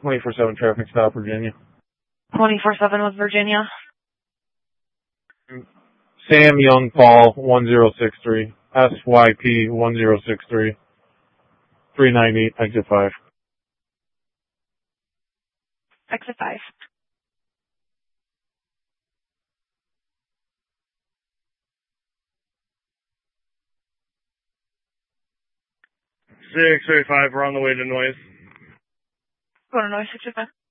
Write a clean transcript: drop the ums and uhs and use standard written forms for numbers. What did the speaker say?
24/7 traffic stop, Virginia. 24/7 with Virginia. Sam Young Paul 1063. SYP 1063. 398 exit 5. Exit 5. Six 35, we're on the way to Noise. Go to Noise 65.